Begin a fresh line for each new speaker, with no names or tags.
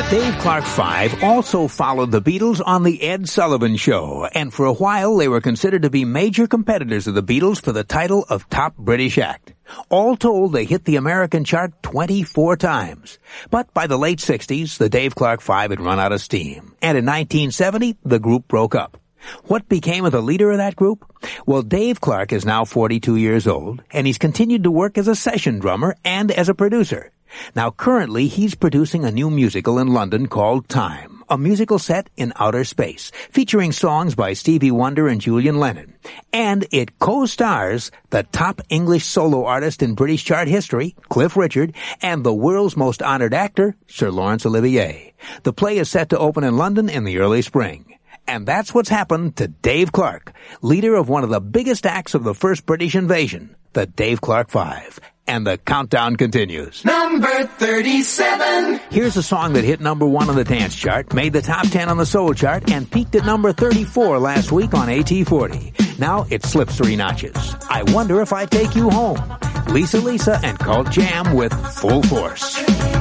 Dave Clark 5 also followed the Beatles on The Ed Sullivan Show, and for a while they were considered to be major competitors of the Beatles for the title of Top British Act. All told, they hit the American chart 24 times. But by the late 60s, the Dave Clark 5 had run out of steam, and in 1970, the group broke up. What became of the leader of that group? Well, Dave Clark is now 42 years old, and he's continued to work as a session drummer and as a producer. Now, currently, he's producing a new musical in London called Time, a musical set in outer space, featuring songs by Stevie Wonder and Julian Lennon. And it co-stars the top English solo artist in British chart history, Cliff Richard, and the world's most honored actor, Sir Laurence Olivier. The play is set to open in London in the early spring. And that's what's happened to Dave Clark, leader of one of the biggest acts of the first British invasion, the Dave Clark 5. And the countdown continues.
Number 37.
Here's a song that hit number 1 on the dance chart, made the top 10 on the soul chart, and peaked at number 34 last week on AT40. Now it slips 3 notches. I Wonder If I'd Take You Home. Lisa and Cult Jam with Full Force.